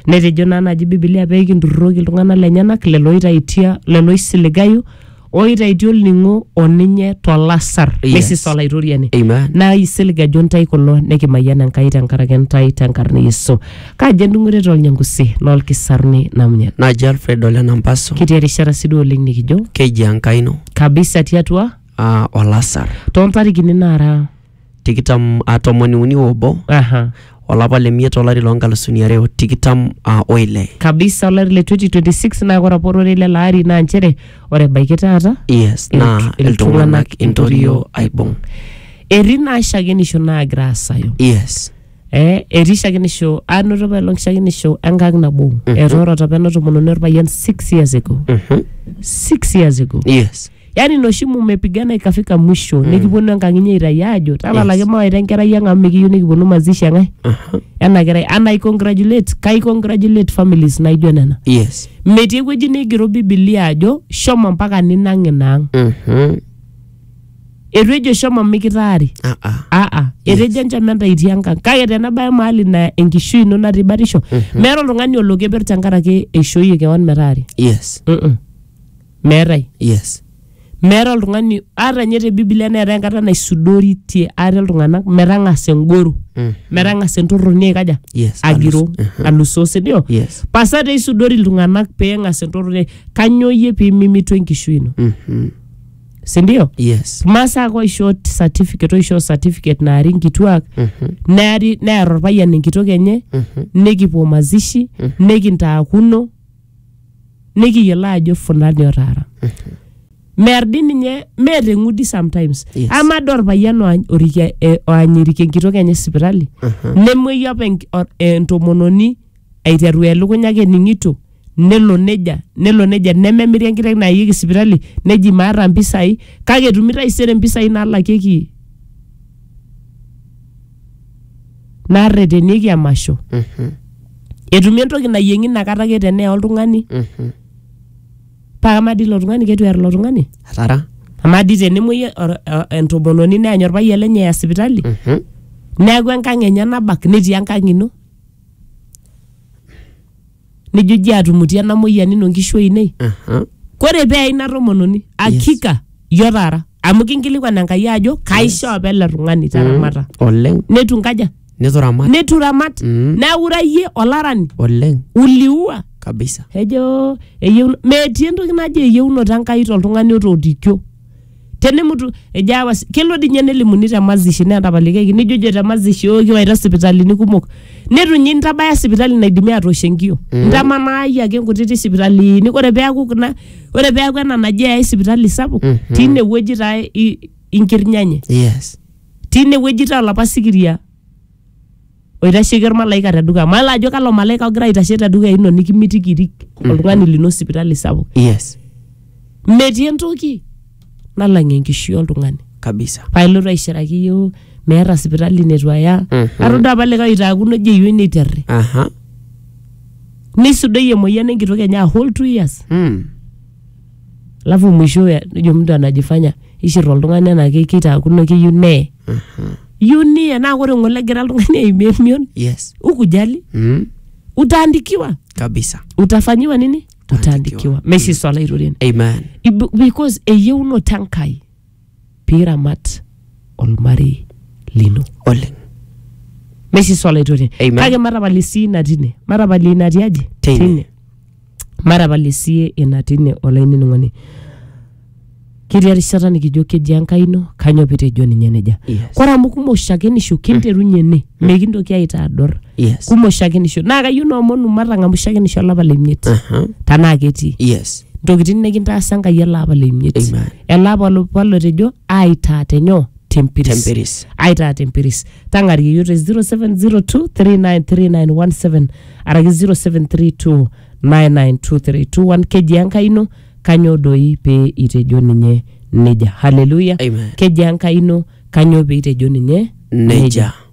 Netejo naa naji Biblia pee kinturroki iltung'anak lenyenak lelo oitaitia lelo isiligayu oitaitia olning'o oninye tolasar Mrs. Olaitoriani naa isiligajo ntai kulo nekimayian Enkai tenkaraki ntai tenkarna Yesu kaji endung'ore tolnyangusi lolkisarni namunye naji Alfred Ole Nampaso kitii erishata sidai oleng nikijo keji Enkai ino kabisa tiatua olasar toontarikini naara 21 olapa lemiet olari loonkalusuni are otikitam oile kabisa olari le 2026 naa ore porore le laari naa nchere ore baiki taata yes naa iltung'anak intorio aibung etii naa shakenisho naagira aasayu yes etii shakenisho anoto apa elong shakenisho enkang nabo etooroto apa ena tomononi orpayian 6 years ago 6 years ago yes yani noshi mmepigana ikafika mwisho nikiponu enkang'inyi aitayu ajo tapalaki mawaita enkerai ang amu mikiyieu nikiponu mazishi engae ena kerai kai congratulate families naijo nena yes metii ewueji nigero Biblia ajo shomo mpaka ninang' inaang etu ejo shomo mikitaari etejo enchama itii enkang kake tenabaya mahali na enkishui ino natii batisho meeta oltung'ani olokeper tenkaraki eishooyie keon metaari yes meetai yes meeta oltung'ani ata nye te Biblia neeta enkata naisudoritie ate iltung'anak metang'asa engoro metang'asa entorroni aikaja agiro alusoo sindio pasate isudori iltung'anak pee eng'asa entorroni kanyoo yie pee mimitu enkishui ino sindio yes masaa ko ishoo certificate naari nkituak near orpayian enkitok enye nekipuo mazishi nekintaakuno nekiyiolo ajo fulani otaara merdi ninye meeta eng'udi sometimes ama dor payian oanyiriki enkitok enye sipitali nemwei apa entomononi aiteru elukunya kening'ito nelo neja nememiri enkiteng nayieki sipitali neji maata mpisai kake etumita isere mpisai naalakieki narretenieki amasho etumi entoki nayieng'i nakata ake tenea oltung'ani Paamadi lo tung'ani ketu er lo tung'ani atara amadi tenemoi entomononi neany orpayian lenye ya sipitali neeku enkang enye nabak netii enkang ino nijuji atumutia na moyian ino nkishu inei kore pee ina tomononi akika yotara amu kinkilikwan Enkai ajo kaisho apa ele tung'ani taramata oleng netu nkaja netu ramat neura yie olarani oleng uliua kabisa ejo eyieu metii entoki naji eyieunoto Enkai toltung'ani otoodikio tenemutu ejawa kelo dinye nelimuni te mazishi nentapalikeki nijojo te mazishi kiwaita sipitalini kumok netu nyi ntabaya sipitali naidimi atoosh enkio ntamanai ake nkutiti sipitalini ore peeku ena naji ai sipitali sapuk tine wueji taa inkirnyanye yes tine wueji taa olapa sikiria oitasheki ormalaika teduka mala ajo kalo malaika ogira aitashe teduka ino nikimitikirik oltung'ani lino sipitali sapuk yes metii entoki nalang' enkishui oltung'ani kabisa pailotu aishiraki yiok meeta sipitali netu aya atoda apa likae oitaakuno je yieu neiterre nisudoi emoyian enkitok enye a whole 2 years alafu mwisho jo mtu anajifanya ishirra oltung'ani enake kitaakuno keyieu nee Yunie na kore ngole gira oltung'ani aimemion yes ukujali utaandikiwa kabisa utafanyiwa nini utaandikiwa Mrs. Olaitoriani amen because eyieuno Enkai piramat olmarei lino oleng Mrs. Olaitoriani kake marapalisi natine marapali natiaje tine marapalisi inatine olainining'oni kitii erishata nikijo keji Enkai ino kanyo pitejo ninye neja kora amu kumok shakenisho kinterunye ne mekintoki aitador kumok shakenisho naa kayieu naomonu matang'amu shakenisho olapa lemiet tanaa ketii ntokitin nikintaasa Enkai olapa lemiet elapa palotejo aitaa tenyoo tempiris aitaa tempiris tang'ari yote 0702393917 araki 0732992321 keji Enkai ino kanyo doi pe itejo ninye neja haleluya amen keji Enkai ino kanyo pe itejo ninye neja